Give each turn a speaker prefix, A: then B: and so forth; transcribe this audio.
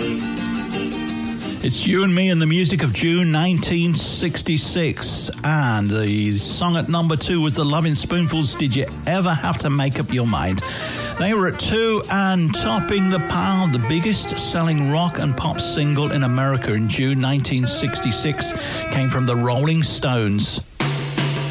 A: It's You and Me and the music of June 1966. And the song at number 2 was the Lovin' Spoonfuls, Did You Ever Have to Make Up Your Mind? They were at 2 and topping the pile, the biggest selling rock and pop single in America in June 1966 came from the Rolling Stones.